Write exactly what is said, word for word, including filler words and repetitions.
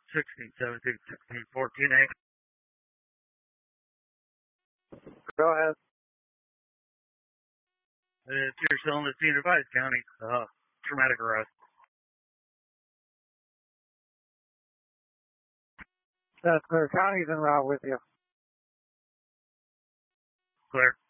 sixteen, seventeen, sixteen, fourteen, eight. Go ahead. It's your still in the scene of Vice County. Uh, traumatic arrest. That's clear. County's en route with you. Clear.